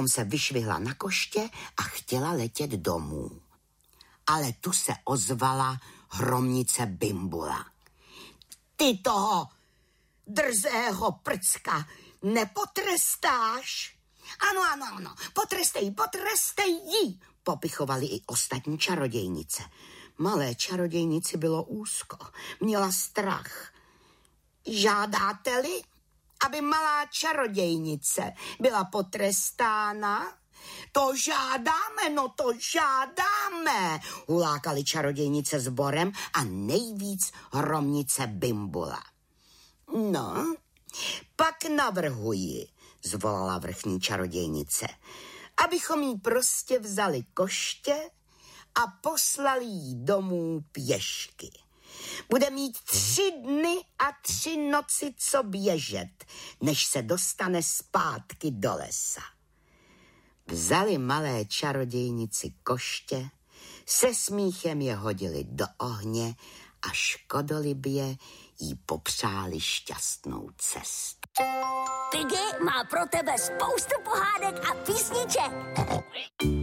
Potom se vyšvihla na koště a chtěla letět domů. Ale tu se ozvala hromnice Bimbula. Ty toho drzého prcka nepotrestáš? Ano, potrestej jí, popichovali i ostatní čarodějnice. Malé čarodějnici bylo úzko, měla strach. Žádáte-li, aby malá čarodějnice byla potrestána? To žádáme, hulákali čarodějnice sborem a nejvíc hromnice Bimbula. No, pak navrhuji, zvolala vrchní čarodějnice, abychom jí prostě vzali koště a poslali jí domů pěšky. Bude mít 3 dny a 3 noci co běžet, než se dostane zpátky do lesa. Vzali malé čarodějnici koště, se smíchem je hodili do ohně a škodolibě jí popřáli šťastnou cestu. Piggy má pro tebe spoustu pohádek a písniček.